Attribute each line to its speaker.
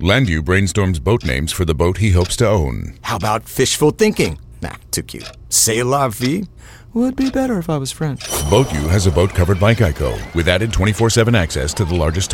Speaker 1: Landu brainstorms boat names for the boat he hopes to own.
Speaker 2: How about fishful thinking? Nah, too cute. C'est la vie? Would be better if I was French.
Speaker 1: BoatU has a boat covered by Geico with added 24/7 access to the largest